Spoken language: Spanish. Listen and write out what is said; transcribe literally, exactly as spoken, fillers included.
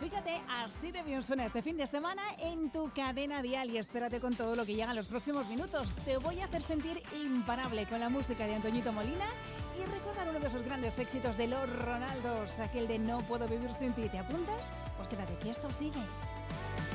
Fíjate, así de bien suena este fin de semana en tu cadena dial y espérate con todo lo que llega en los próximos minutos. Te voy a hacer sentir imparable con la música de Antoñito Molina y recordar uno de esos grandes éxitos de los Ronaldos, aquel de No puedo vivir sin ti. ¿Te apuntas? Pues quédate, que esto sigue.